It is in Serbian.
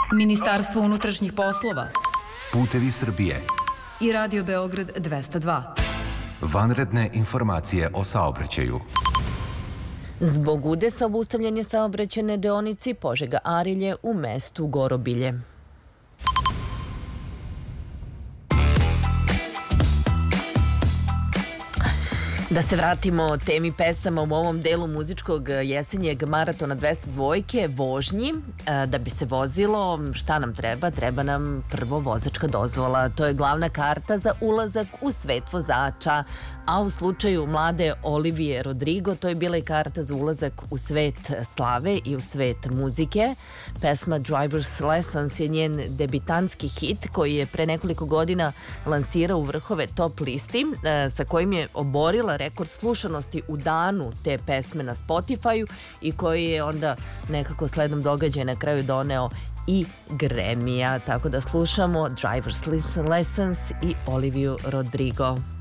Ministarstvo unutrašnjih poslova, Putevi Srbije i Radio Beograd 202. Vanredne informacije o saobraćaju. Zbog udesa obustavljen je saobraćajne deonici Požega-Arilje u mestu Gorobilje. Da se vratimo temi pesama u ovom delu muzičkog jesenjeg maratona 202 vožnji. Da bi se vozilo, šta nam treba? Treba nam prvo vozačka dozvola. To je glavna karta za ulazak u svet vozača. A u slučaju mlade Olivije Rodrigo, to je bila i karta za ulazak u svet slave i u svet muzike. Pesma Driver's Lessons je njen debitantski hit koji je pre nekoliko godina lansirao u vrhove top listi, sa kojim je oborila rekord slušanosti u danu te pesme na Spotify-u i koji je onda nekako sledom događaja na kraju doneo i Grammy-a. Tako da slušamo Driver's Lessons i Oliviju Rodrigo.